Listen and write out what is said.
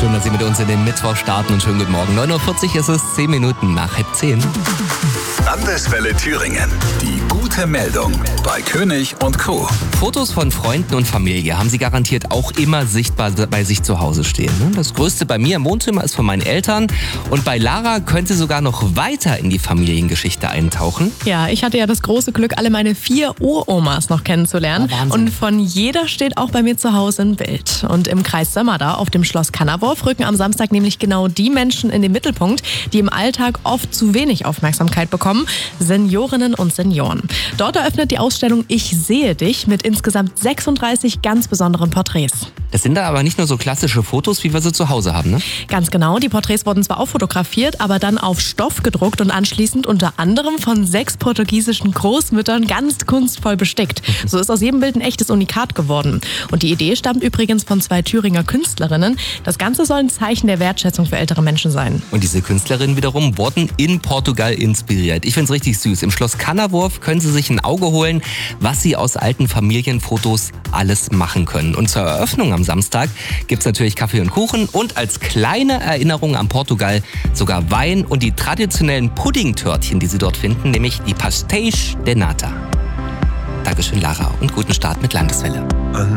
Schön, dass Sie mit uns in den Mittwoch starten und schönen guten Morgen. 9.40 Uhr ist es, 10 Minuten nach 9:30. Landeswelle Thüringen. Die gute Meldung bei König und Co. Fotos von Freunden und Familie haben Sie garantiert auch immer sichtbar bei sich zu Hause stehen. Das Größte bei mir im Wohnzimmer ist von meinen Eltern. Und bei Lara können Sie sogar noch weiter in die Familiengeschichte eintauchen. Ja, ich hatte ja das große Glück, alle meine 4 Uromas noch kennenzulernen. Oh, Wahnsinn. Und von jeder steht auch bei mir zu Hause ein Bild. Und im Kreis Sömmerda auf dem Schloss Kannerwurf rücken am Samstag nämlich genau die Menschen in den Mittelpunkt, die im Alltag oft zu wenig Aufmerksamkeit bekommen: Seniorinnen und Senioren. Dort eröffnet die Ausstellung Ich sehe dich mit insgesamt 36 ganz besonderen Porträts. Das sind da aber nicht nur so klassische Fotos, wie wir sie zu Hause haben, ne? Ganz genau, die Porträts wurden zwar auch fotografiert, aber dann auf Stoff gedruckt und anschließend unter anderem von 6 portugiesischen Großmüttern ganz kunstvoll bestickt. So ist aus jedem Bild ein echtes Unikat geworden. Und die Idee stammt übrigens von 2 Thüringer Künstlerinnen. Das Ganze soll ein Zeichen der Wertschätzung für ältere Menschen sein. Und diese Künstlerinnen wiederum wurden in Portugal inspiriert. Ich finde es richtig süß. Im Schloss Kannerwurf können Sie sich ein Auge holen, was Sie aus alten Familienfotos alles machen können. Und zur Eröffnung am Samstag gibt es natürlich Kaffee und Kuchen und als kleine Erinnerung an Portugal sogar Wein und die traditionellen Puddingtörtchen, die Sie dort finden, nämlich die Pastéis de Nata. Dankeschön, Lara, und guten Start mit Landeswelle.